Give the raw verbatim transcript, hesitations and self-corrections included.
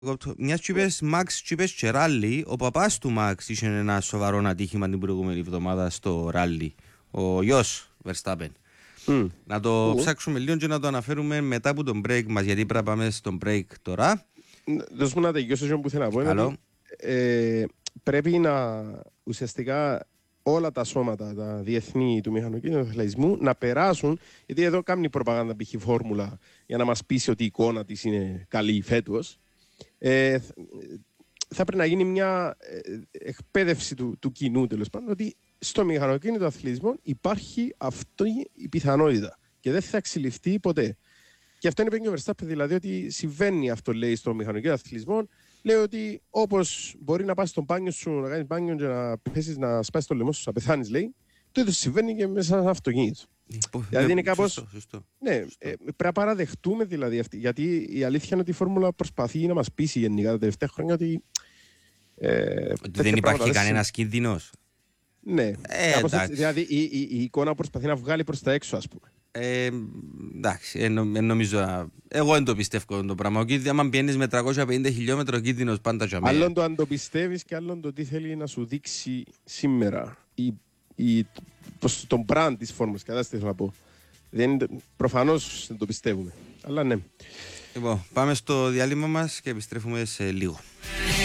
Μιας και είπες Μαξ και είπες και ράλι, ο παπάς του Μαξ είχε ένα σοβαρό ατύχημα την προηγούμενη εβδομάδα στο ράλι, ο γιος Verstappen. Mm. Να το mm. ψάξουμε λίγο και να το αναφέρουμε μετά από τον break μας, γιατί πρέπει να πάμε στον break τώρα. Δώσ' μου να τελειώσω αυτό που θέλω να πω. Είναι, ε, πρέπει να ουσιαστικά όλα τα σώματα, τα διεθνή του μηχανοκίνητου αθλητισμού να περάσουν, γιατί εδώ κάνει προπαγάνδα π.χ. φόρμουλα για να μας πείσει ότι η εικόνα της είναι καλή φέτος. Ε, θα πρέπει να γίνει μια εκπαίδευση του, του κοινού, τέλος πάντων, ότι στο μηχανοκίνητο αθλητισμό υπάρχει αυτή η πιθανότητα και δεν θα εξελιχθεί ποτέ. Και αυτό είναι ο Verstappen, δηλαδή ότι συμβαίνει αυτό, λέει, στο μηχανοκίνητο αθλητισμό. Λέει ότι όπως μπορεί να πας στον μπάνιο σου, να κάνεις μπάνιο και να πέσεις να σπάσεις το λαιμό σου, να πεθάνεις, λέει, το ίδιο συμβαίνει και μέσα σε ένα αυτοκίνητο. Δηλαδή είναι κάπως. Σωστό, σωστό. Ναι, ε, πρέπει να παραδεχτούμε δηλαδή αυτή. Γιατί η αλήθεια είναι ότι η φόρμουλα προσπαθεί να μας πείσει γενικά τα τελευταία χρόνια ότι. Ε, ότι δεν υπάρχει κανένας κίνδυνος. Ναι, ε, έτσι, δηλαδή η, η, η εικόνα προσπαθεί να βγάλει προς τα έξω, ας πούμε. Ε, εντάξει, ε, νομίζω. Εγώ δεν το πιστεύω το πράγμα. Αν πιένεις με τριακόσια πενήντα χιλιόμετρα, ο κίνδυνος πάντα για μένα. Άλλον το αν το πιστεύεις και άλλον το τι θέλει να σου δείξει σήμερα. Η, η, τον brand της φόρμας, κατάσταση να πω. Δεν, προφανώς δεν το πιστεύουμε. Αλλά ναι. Λοιπόν, πάμε στο διάλειμμα μας και επιστρέφουμε σε λίγο.